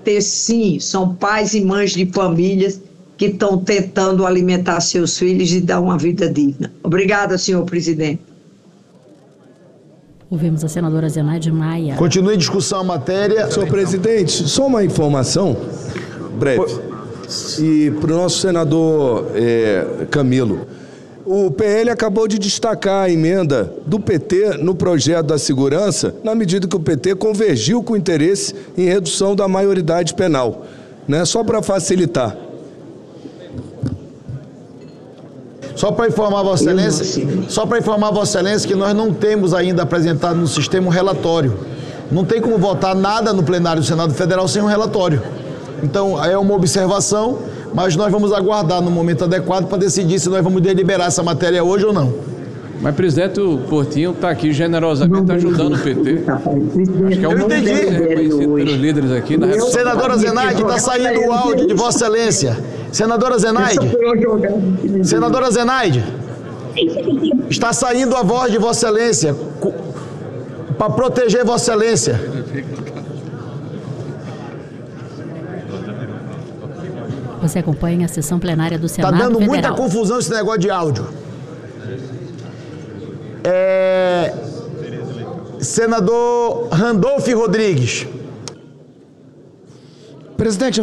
ter sim, são pais e mães de famílias que estão tentando alimentar seus filhos e dar uma vida digna. Obrigada, senhor presidente. Ouvimos a senadora Zenaide Maia. Continue em discussão a matéria. Senhor presidente, só uma informação breve. E para o nosso senador Camilo. O PL acabou de destacar a emenda do PT no projeto da segurança, na medida que o PT convergiu com o interesse em redução da maioridade penal, né? Só para facilitar. Só para informar Vossa Excelência, que nós não temos ainda apresentado no sistema um relatório. Não tem como votar nada no plenário do Senado Federal sem um relatório. Então, é uma observação, mas nós vamos aguardar no momento adequado para decidir se nós vamos deliberar essa matéria hoje ou não. Mas, presidente, o Portinho está aqui generosamente ajudando o PT. Acho que é um entendi. Reconhecido pelos líderes aqui. Senadora Zenaide, está saindo o áudio de Vossa Excelência. Senadora Zenaide. Senadora Zenaide. Está saindo a voz de Vossa Excelência para proteger Vossa Excelência. Você acompanha a sessão plenária do Senado Federal. Está dando Federal. muita confusão esse negócio de áudio. Senador Randolfo Rodrigues. Presidente,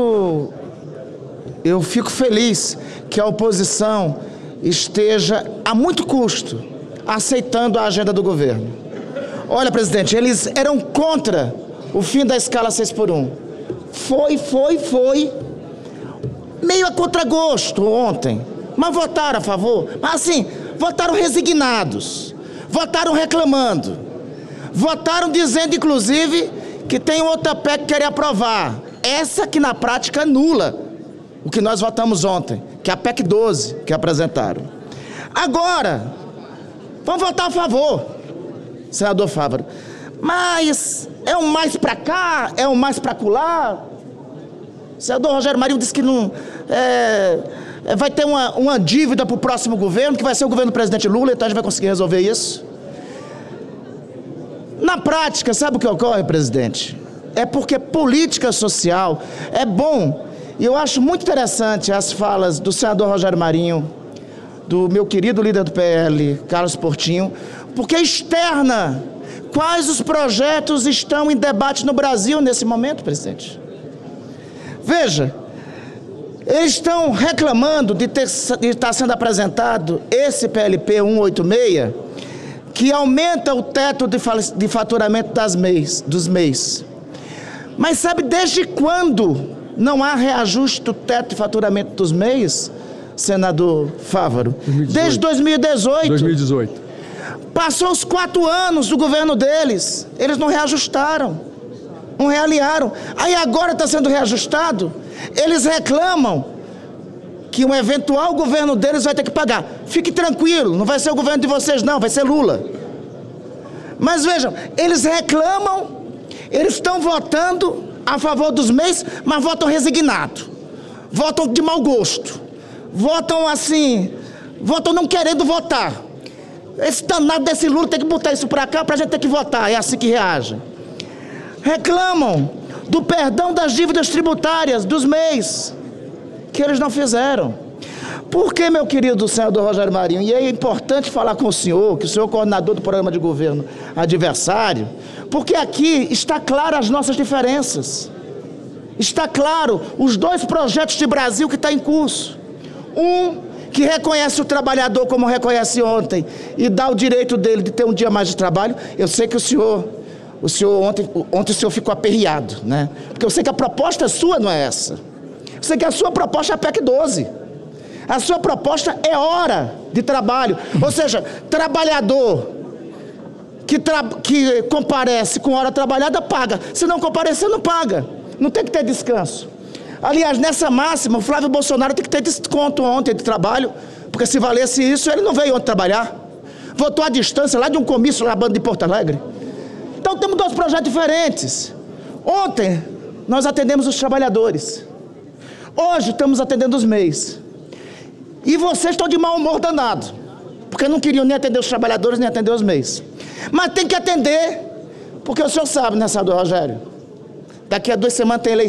eu fico feliz que a oposição esteja, a muito custo, aceitando a agenda do governo. Olha, presidente, eles eram contra o fim da escala 6x1. Foi. Meio a contragosto ontem, mas votaram a favor. Mas assim, votaram resignados, votaram reclamando, votaram dizendo, inclusive, que tem outra PEC que queria aprovar. Essa que na prática anula o que nós votamos ontem, que é a PEC 12 que apresentaram. Agora, vamos votar a favor, senador Fávaro. Mas é um mais para cá, é um mais para acolá. O senador Rogério Marinho disse que não vai ter uma dívida para o próximo governo, que vai ser o governo do presidente Lula, então a gente vai conseguir resolver isso. Na prática, sabe o que ocorre, presidente? É porque política social é bom, e eu acho muito interessante as falas do senador Rogério Marinho, do meu querido líder do PL, Carlos Portinho, porque externa quais os projetos estão em debate no Brasil nesse momento, presidente. Veja, eles estão reclamando de estar sendo apresentado esse PLP 186, que aumenta o teto de faturamento dos MEIs. Mas sabe desde quando não há reajuste do teto de faturamento dos MEIs, senador Fávaro? 2018. Desde 2018. 2018. Passou os 4 anos do governo deles, eles não reajustaram, não realiaram. Aí agora está sendo reajustado, eles reclamam que um eventual governo deles vai ter que pagar. Fique tranquilo, não vai ser o governo de vocês não, vai ser Lula. Mas vejam, eles reclamam, eles estão votando a favor dos MEIs, mas votam resignado, votam de mau gosto, votam assim, votam não querendo votar. Esse danado desse Lula tem que botar isso para cá para a gente ter que votar, é assim que reagem. Reclamam do perdão das dívidas tributárias dos MEIs, que eles não fizeram. Por que, meu querido senador Rogério Marinho, e é importante falar com o senhor, que o senhor é coordenador do programa de governo adversário, porque aqui está claro as nossas diferenças. Está claro os 2 projetos de Brasil que estão em curso. Um que reconhece o trabalhador como reconhece ontem e dá o direito dele de ter um dia mais de trabalho. Eu sei que o senhor ontem o senhor ficou aperreado, né? Porque eu sei que a proposta sua não é essa. Eu sei que a sua proposta é a PEC 12. A sua proposta é hora de trabalho. Ou seja, trabalhador que comparece com hora trabalhada paga. Se não comparecer, não paga. Não tem que ter descanso. Aliás, nessa máxima, o Flávio Bolsonaro tem que ter desconto ontem de trabalho, porque se valesse isso, ele não veio ontem trabalhar. Votou à distância lá de um comício na banda de Porto Alegre. Então temos 2 projetos diferentes. Ontem nós atendemos os trabalhadores. Hoje estamos atendendo os MEIs. E vocês estão de mau humor danado, porque não queriam nem atender os trabalhadores, nem atender os MEIs. Mas tem que atender, porque o senhor sabe, né, senador Rogério? Daqui a 2 semanas tem eleição.